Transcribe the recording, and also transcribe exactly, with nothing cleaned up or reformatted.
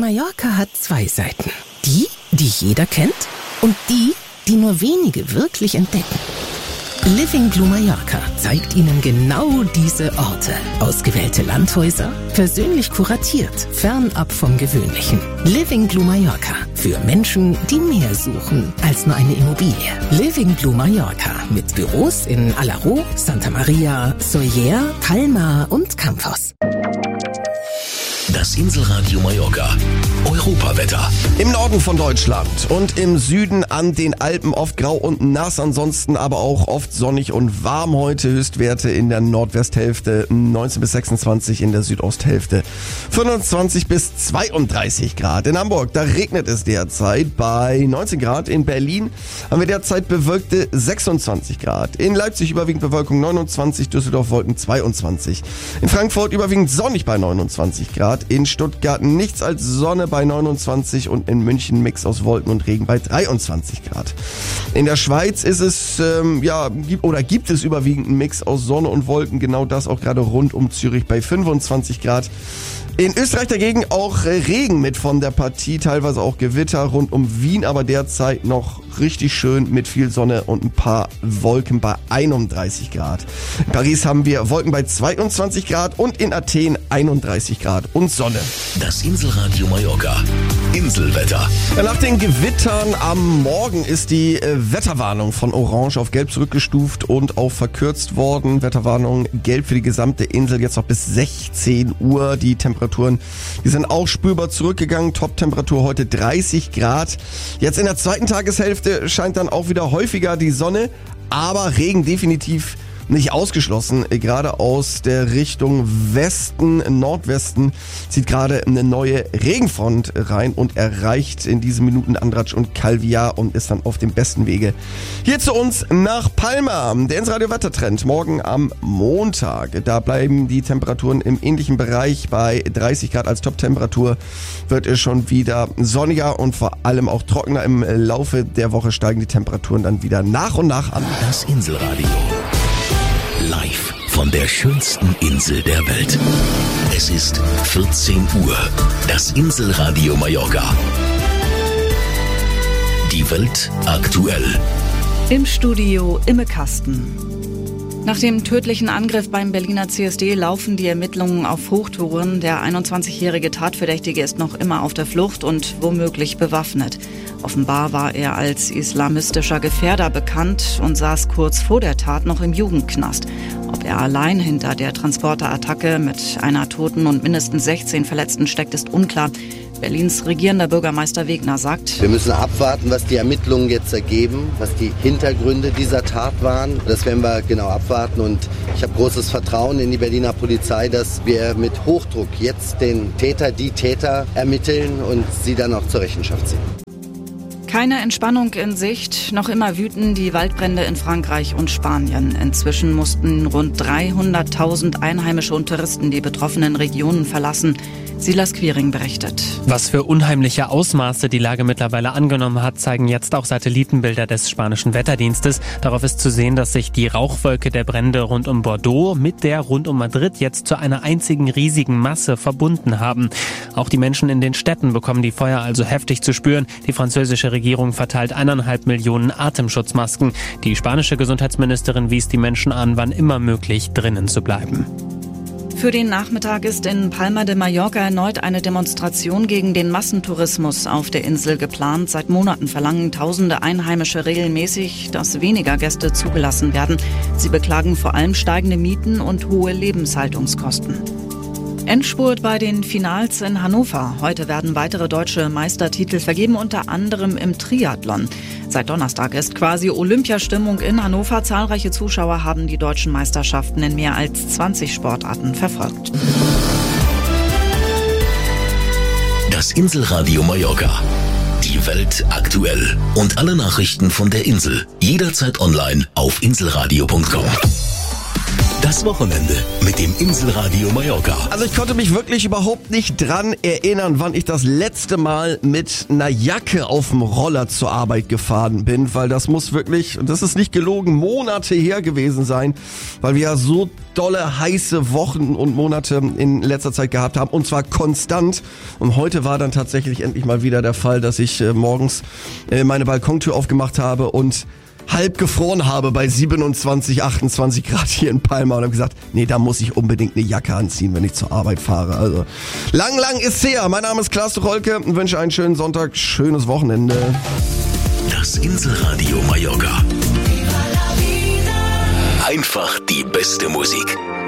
Mallorca hat zwei Seiten. Die, die jeder kennt und die, die nur wenige wirklich entdecken. Living Blue Mallorca zeigt Ihnen genau diese Orte. Ausgewählte Landhäuser, persönlich kuratiert, fernab vom Gewöhnlichen. Living Blue Mallorca. Für Menschen, die mehr suchen als nur eine Immobilie. Living Blue Mallorca. Mit Büros in Alaró, Santa Maria, Sóller, Palma und Campos. Das Inselradio Mallorca. Europawetter. Im Norden von Deutschland und im Süden an den Alpen oft grau und nass, ansonsten aber auch oft sonnig und warm heute. Höchstwerte in der Nordwesthälfte neunzehn bis sechsundzwanzig, in der Südosthälfte fünfundzwanzig bis zweiunddreißig Grad. In Hamburg, da regnet es derzeit bei neunzehn Grad. In Berlin haben wir derzeit bewölkte sechsundzwanzig Grad. In Leipzig überwiegend Bewölkung neunundzwanzig, Düsseldorf Wolken zweiundzwanzig. In Frankfurt überwiegend sonnig bei neunundzwanzig Grad. In Stuttgart nichts als Sonne bei neunundzwanzig und in München Mix aus Wolken und Regen bei dreiundzwanzig Grad. In der Schweiz ist es, ähm, ja, gibt, oder gibt es überwiegend einen Mix aus Sonne und Wolken, genau das auch gerade rund um Zürich bei fünfundzwanzig Grad. In Österreich dagegen auch Regen mit von der Partie, teilweise auch Gewitter rund um Wien, aber derzeit noch richtig schön mit viel Sonne und ein paar Wolken bei einunddreißig Grad. In Paris haben wir Wolken bei zweiundzwanzig Grad und in Athen einunddreißig Grad und Sonne. Das Inselradio Mallorca. Inselwetter. Ja, nach den Gewittern am Morgen ist die äh, Wetterwarnung von Orange auf Gelb zurückgestuft und auf verkürzt worden. Wetterwarnung Gelb für die gesamte Insel jetzt noch bis sechzehn Uhr. Die Temperaturen, die sind auch spürbar zurückgegangen. Top-Temperatur heute dreißig Grad. Jetzt in der zweiten Tageshälfte scheint dann auch wieder häufiger die Sonne, aber Regen definitiv nicht ausgeschlossen. Gerade aus der Richtung Westen, Nordwesten zieht gerade eine neue Regenfront rein und erreicht in diesen Minuten Andratsch und Calviá und ist dann auf dem besten Wege hier zu uns nach Palma. Der Inselradio Wettertrend morgen am Montag. Da bleiben die Temperaturen im ähnlichen Bereich bei dreißig Grad als Top-Temperatur. Wird es schon wieder sonniger und vor allem auch trockener. Im Laufe der Woche steigen die Temperaturen dann wieder nach und nach an. Das Inselradio. Live von der schönsten Insel der Welt. Es ist vierzehn Uhr. Das Inselradio Mallorca. Die Welt aktuell. Im Studio Imme Kasten. Nach dem tödlichen Angriff beim Berliner C S D laufen die Ermittlungen auf Hochtouren. Der einundzwanzigjährige Tatverdächtige ist noch immer auf der Flucht und womöglich bewaffnet. Offenbar war er als islamistischer Gefährder bekannt und saß kurz vor der Tat noch im Jugendknast. Ob er allein hinter der Transporterattacke mit einer Toten und mindestens sechzehn Verletzten steckt, ist unklar. Berlins regierender Bürgermeister Wegner sagt: Wir müssen abwarten, was die Ermittlungen jetzt ergeben, was die Hintergründe dieser Tat waren. Das werden wir genau abwarten und ich habe großes Vertrauen in die Berliner Polizei, dass wir mit Hochdruck jetzt den Täter, die Täter ermitteln und sie dann auch zur Rechenschaft ziehen. Keine Entspannung in Sicht. Noch immer wüten die Waldbrände in Frankreich und Spanien. Inzwischen mussten rund dreihunderttausend Einheimische und Touristen die betroffenen Regionen verlassen. Silas Quiring berichtet. Was für unheimliche Ausmaße die Lage mittlerweile angenommen hat, zeigen jetzt auch Satellitenbilder des spanischen Wetterdienstes. Darauf ist zu sehen, dass sich die Rauchwolke der Brände rund um Bordeaux mit der rund um Madrid jetzt zu einer einzigen riesigen Masse verbunden haben. Auch die Menschen in den Städten bekommen die Feuer also heftig zu spüren. Die französische Regierung verteilt eineinhalb Millionen Atemschutzmasken. Die spanische Gesundheitsministerin wies die Menschen an, wann immer möglich drinnen zu bleiben. Für den Nachmittag ist in Palma de Mallorca erneut eine Demonstration gegen den Massentourismus auf der Insel geplant. Seit Monaten verlangen tausende Einheimische regelmäßig, dass weniger Gäste zugelassen werden. Sie beklagen vor allem steigende Mieten und hohe Lebenshaltungskosten. Endspurt bei den Finals in Hannover. Heute werden weitere deutsche Meistertitel vergeben, unter anderem im Triathlon. Seit Donnerstag ist quasi Olympiastimmung in Hannover. Zahlreiche Zuschauer haben die deutschen Meisterschaften in mehr als zwanzig Sportarten verfolgt. Das Inselradio Mallorca. Die Welt aktuell. Und alle Nachrichten von der Insel. Jederzeit online auf inselradio punkt com. Das Wochenende mit dem Inselradio Mallorca. Also ich konnte mich wirklich überhaupt nicht dran erinnern, wann ich das letzte Mal mit einer Jacke auf dem Roller zur Arbeit gefahren bin, weil das muss wirklich, und das ist nicht gelogen, Monate her gewesen sein, weil wir ja so dolle heiße Wochen und Monate in letzter Zeit gehabt haben, und zwar konstant. Und heute war dann tatsächlich endlich mal wieder der Fall, dass ich äh, morgens äh, meine Balkontür aufgemacht habe und halb gefroren habe bei siebenundzwanzig, achtundzwanzig Grad hier in Palma und habe gesagt, nee, da muss ich unbedingt eine Jacke anziehen, wenn ich zur Arbeit fahre. Also lang, lang ist her. Mein Name ist Klaas Tucholke und wünsche einen schönen Sonntag, schönes Wochenende. Das Inselradio Mallorca. Einfach die beste Musik.